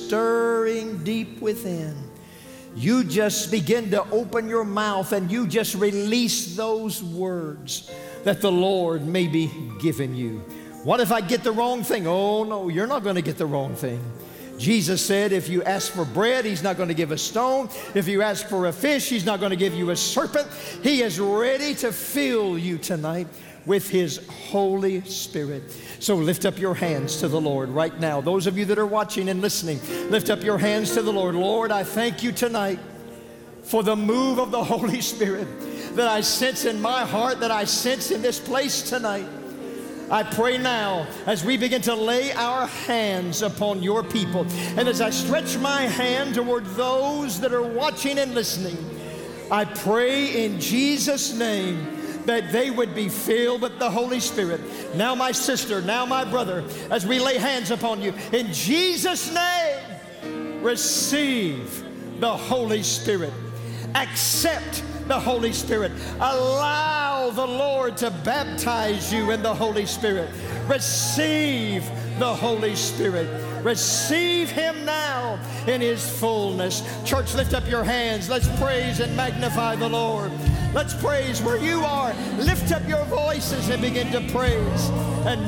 stirring deep within, you just begin to open your mouth and you just release those words that the Lord may be giving you. What if I get the wrong thing? Oh no, you're not going to get the wrong thing. Jesus said if you ask for bread, He's not going to give a stone. If you ask for a fish, He's not going to give you a serpent. He is ready to fill you tonight with His Holy Spirit. So lift up your hands to the Lord right now. Those of you that are watching and listening, lift up your hands to the Lord. Lord, I thank you tonight for the move of the Holy Spirit that I sense in my heart, that I sense in this place tonight. I pray now as we begin to lay our hands upon your people, and as I stretch my hand toward those that are watching and listening, I pray in Jesus' name that they would be filled with the Holy Spirit. Now my sister, now my brother, as we lay hands upon you, in Jesus' name, receive the Holy Spirit. Accept the Holy Spirit. Allow the Lord to baptize you in the Holy Spirit. Receive the Holy Spirit. Receive Him now in His fullness. Church, lift up your hands. Let's praise and magnify the Lord. Let's praise where you are. Lift up your voices and begin to praise and